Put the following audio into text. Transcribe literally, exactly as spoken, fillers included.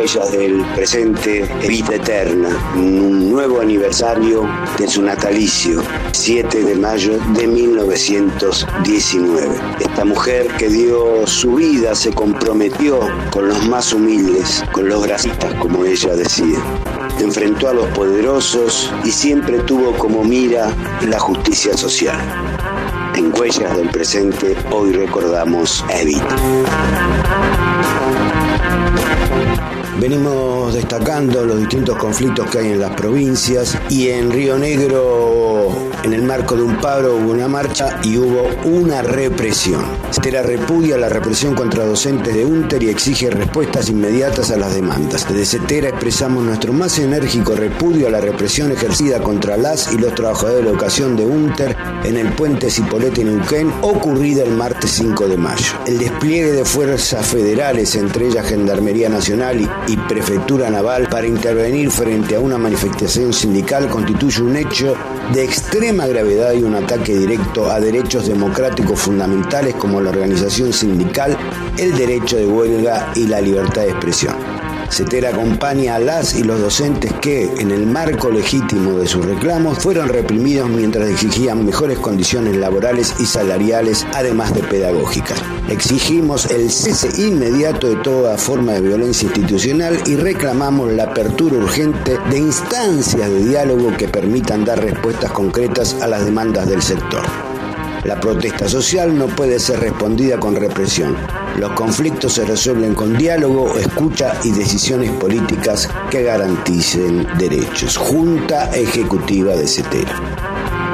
Huellas del Presente, Evita Eterna, un nuevo aniversario de su natalicio, siete de mayo de mil novecientos diecinueve. Esta mujer que dio su vida se comprometió con los más humildes, con los grasistas, como ella decía. Enfrentó a los poderosos y siempre tuvo como mira la justicia social. En Huellas del Presente, hoy recordamos a Evita. Venimos destacando los distintos conflictos que hay en las provincias y en Río Negro, en el marco de un paro, hubo una marcha y hubo una represión. Cetera repudia la represión contra docentes de UNTER y exige respuestas inmediatas a las demandas. Desde Cetera expresamos nuestro más enérgico repudio a la represión ejercida contra las y los trabajadores de la educación de UNTER en el puente Cipolletti Neuquén, ocurrida el martes cinco de mayo. El despliegue de fuerzas federales, entre ellas Gendarmería Nacional y y Prefectura Naval, para intervenir frente a una manifestación sindical constituye un hecho de extrema gravedad y un ataque directo a derechos democráticos fundamentales como la organización sindical, el derecho de huelga y la libertad de expresión. Cetera acompaña a las y los docentes que, en el marco legítimo de sus reclamos, fueron reprimidos mientras exigían mejores condiciones laborales y salariales, además de pedagógicas. Exigimos el cese inmediato de toda forma de violencia institucional y reclamamos la apertura urgente de instancias de diálogo que permitan dar respuestas concretas a las demandas del sector. La protesta social no puede ser respondida con represión. Los conflictos se resuelven con diálogo, escucha y decisiones políticas que garanticen derechos. Junta Ejecutiva de Cetera.